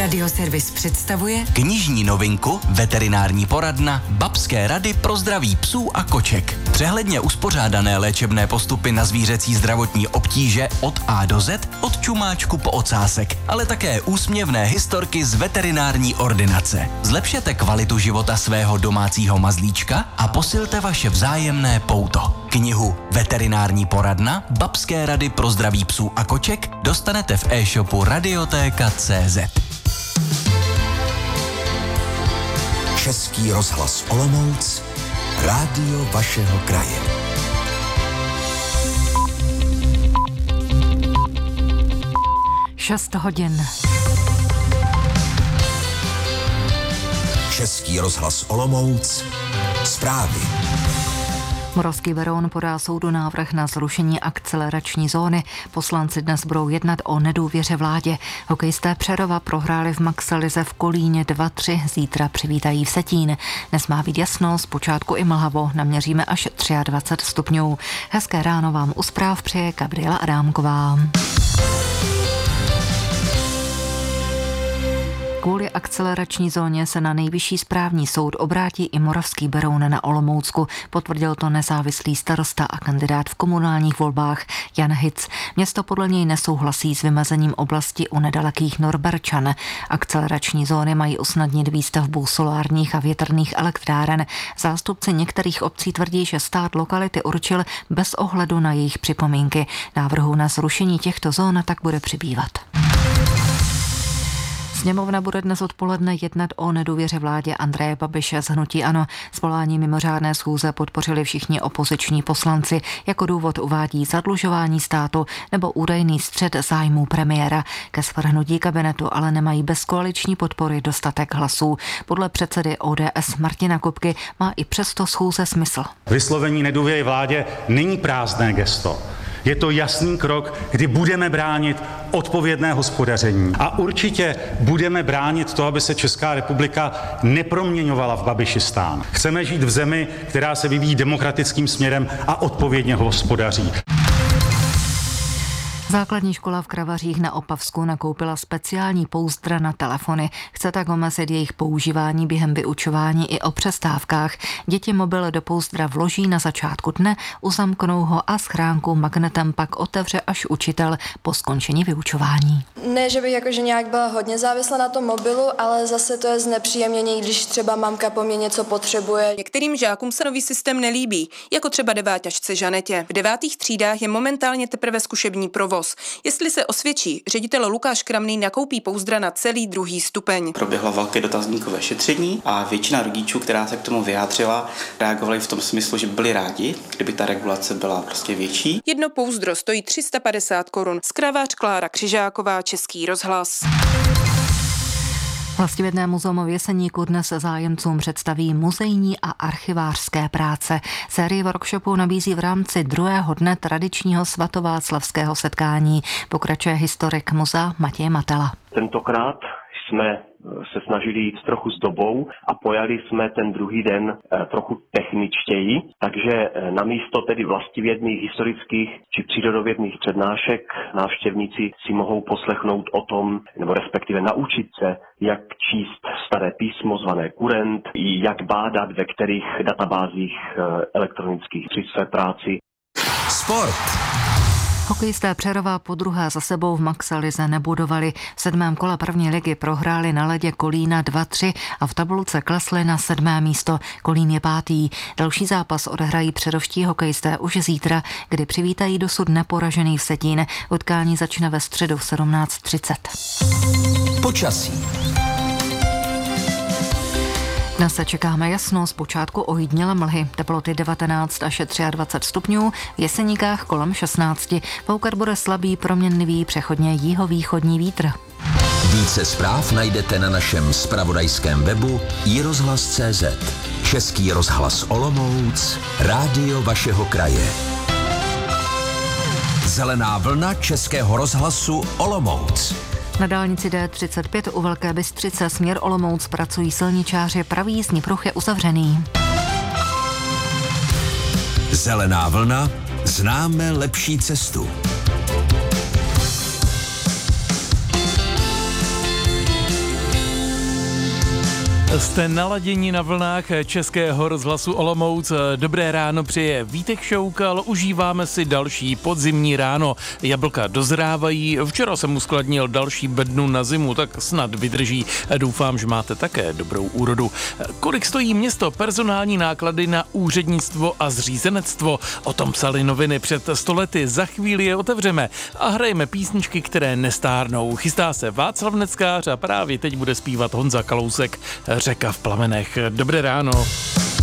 Radioservis představuje knižní novinku Veterinární poradna Babské rady pro zdraví psů a koček. Přehledně uspořádané léčebné postupy na zvířecí zdravotní obtíže od A do Z, od čumáčku po ocásek, ale také úsměvné historky z veterinární ordinace. Zlepšete kvalitu života svého domácího mazlíčka a posilte vaše vzájemné pouto. Knihu Veterinární poradna Babské rady pro zdraví psů a koček dostanete v e-shopu Radiotéka.cz. Český rozhlas Olomouc, rádio vašeho kraje. Šest hodin. Český rozhlas Olomouc, zprávy. Moravský Beroun podá soudu návrh na zrušení akcelerační zóny. Poslanci dnes budou jednat o nedůvěře vládě. Hokejisté Přerova prohráli v Maxelize v Kolíně 2-3, zítra přivítají Vsetín. Dnes má být jasno, zpočátku i mlhavo, naměříme až 23 stupňů. Hezké ráno vám u zpráv přeje Gabriela Adámková. Kvůli akcelerační zóně se na Nejvyšší správní soud obrátí i Moravský Beroun na Olomoucku, potvrdil to nezávislý starosta a kandidát v komunálních volbách Jan Hic. Město podle něj nesouhlasí s vymezením oblasti u nedalekých Norberčan. Akcelerační zóny mají usnadnit výstavbu solárních a větrných elektráren. Zástupci některých obcí tvrdí, že stát lokality určil bez ohledu na jejich připomínky. Návrhů na zrušení těchto zón tak bude přibývat. Sněmovna bude dnes odpoledne jednat o nedůvěře vládě Andreje Babiše z hnutí ANO. Svolání mimořádné schůze podpořili všichni opoziční poslanci. Jako důvod uvádí zadlužování státu nebo údajný střet zájmů premiéra. Ke svrhnutí kabinetu ale nemají bez koaliční podpory dostatek hlasů. Podle předsedy ODS Martina Kupky má i přesto schůze smysl. Vyslovení nedůvěry vládě není prázdné gesto. Je to jasný krok, kdy budeme bránit odpovědné hospodaření a určitě budeme bránit to, aby se Česká republika neproměňovala v Babišistán. Chceme žít v zemi, která se vyvíjí demokratickým směrem a odpovědně hospodaří. Základní škola v Kravařích na Opavsku nakoupila speciální pouzdra na telefony. Chce tak omezit jejich používání během vyučování i o přestávkách. Děti mobil do pouzdra vloží na začátku dne, uzamknou ho a schránku magnetem pak otevře až učitel po skončení vyučování. Ne, že bych jakože nějak byla hodně závislá na tom mobilu, ale zase to je znepříjemnění, když třeba mamka po mně něco potřebuje. Některým žákům se nový systém nelíbí, jako třeba deváťačce Žanetě. V 9. třídách je momentálně teprve zkušební provoz. Jestli se osvědčí, ředitel Lukáš Kramný nakoupí pouzdra na celý 2. stupeň. Proběhlo velké dotazníkové šetření a většina rodičů, která se k tomu vyjádřila, reagovali v tom smyslu, že byli rádi, kdyby ta regulace byla prostě větší. Jedno pouzdro stojí 350 korun. Z Kravař Klára Křižáková, Český rozhlas. Vlastivědné muzeum v Jeseníku dnes zájemcům představí muzejní a archivářské práce. Sérii workshopu nabízí v rámci druhého dne tradičního svatováclavského setkání. Pokračuje historik muzea Matěj Matela. Tentokrát jsme se snažili jít trochu s dobou a pojali jsme ten druhý den trochu techničtěji, takže namísto tedy vlastivědných, historických či přírodovědných přednášek návštěvníci si mohou poslechnout o tom, nebo respektive naučit se, jak číst staré písmo zvané kurent, jak bádat ve kterých databázích elektronických při své práci. Sport. Hokejisté Přerova podruhé za sebou v Maxelize nebudovali. V 7. kole první ligy prohráli na ledě Kolína 2-3 a v tabulce klesli na 7. místo. Kolín je 5. Další zápas odehrají přerovští hokejisté už zítra, kdy přivítají dosud neporažený Vsetín. Utkání začne ve středu v 17:30. Počasí. Dnes se čekáme jasno, zpočátku ojídněle mlhy, teploty 19 až 23 stupňů, v Jeseníkách kolem 16. Poukad bude slabý, proměnlivý, přechodně jihovýchodní vítr. Více zpráv najdete na našem zpravodajském webu iRozhlas.cz. Český rozhlas Olomouc, rádio vašeho kraje. Zelená vlna Českého rozhlasu Olomouc. Na dálnici D35 u Velké Bystřice směr Olomouc pracují silničáři, pravý jízdní pruh je uzavřený. Zelená vlna, známe lepší cestu. Jste naladění na vlnách Českého rozhlasu Olomouc. Dobré ráno přeje Vítek Šoukal, užíváme si další podzimní ráno. Jablka dozrávají, včera jsem uskladnil další bednu na zimu, tak snad vydrží. Doufám, že máte také dobrou úrodu. Kolik stojí město personální náklady na úřednictvo a zřízenectvo? O tom psali noviny před 100 lety, za chvíli je otevřeme a hrajeme písničky, které nestárnou. Chystá se Václav Neckář a právě teď bude zpívat Honza Kalousek Řeka v plamenech. Dobré ráno.